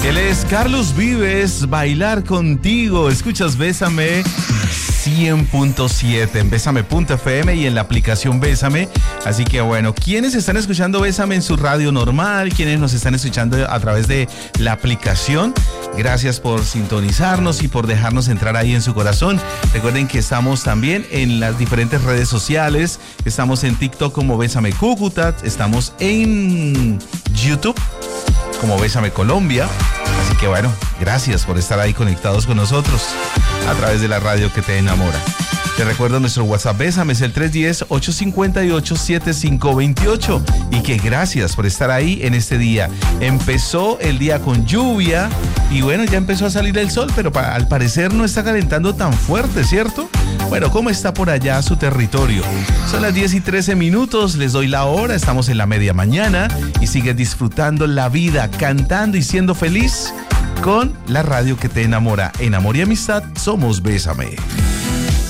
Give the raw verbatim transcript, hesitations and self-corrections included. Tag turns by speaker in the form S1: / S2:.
S1: Él es Carlos Vives, Bailar Contigo. Escuchas Bésame cien punto siete en Bésame punto F M y en la aplicación Bésame. Así que bueno, quienes están escuchando Bésame en su radio normal, quienes nos están escuchando a través de la aplicación, gracias por sintonizarnos y por dejarnos entrar ahí en su corazón. Recuerden que estamos también en las diferentes redes sociales. Estamos en TikTok como Bésame Cúcuta, estamos en YouTube como Bésame Colombia. Así que bueno, gracias por estar ahí conectados con nosotros a través de la radio que te enamora. Te recuerdo nuestro WhatsApp Bésame es el tres uno cero, ocho cinco ocho, siete cinco dos ocho y que gracias por estar ahí en este día. Empezó el día con lluvia y bueno, ya empezó a salir el sol, pero pa- al parecer no está calentando tan fuerte, ¿cierto? Bueno, ¿cómo está por allá su territorio? Son las diez y trece minutos, les doy la hora, estamos en la media mañana y sigues disfrutando la vida, cantando y siendo feliz con la radio que te enamora. En Amor y Amistad somos Bésame.